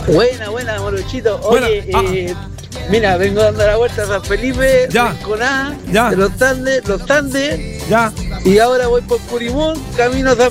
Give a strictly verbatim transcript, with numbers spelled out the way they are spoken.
Buena, buena, Morochito. Buena. Oye, Ah. eh, mira, vengo dando la vuelta a San Felipe, Ya. Rinconá, Ya. de los Tandes, los Tandes, Ya. y ahora voy por Curimón, camino a San